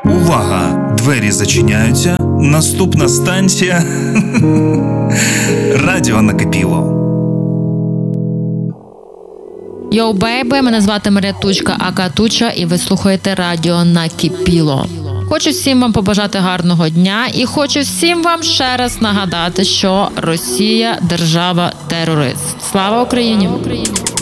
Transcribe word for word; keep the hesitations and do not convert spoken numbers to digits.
Увага! Двері зачиняються. Наступна станція Радіо накипіло. Йоу, бейби, мене звати Марія Тучка, ака Туча, і ви слухаєте Радіо накипіло. Хочу всім вам побажати гарного дня і хочу всім вам ще раз нагадати, що Росія – держава-терорист. Слава Україні!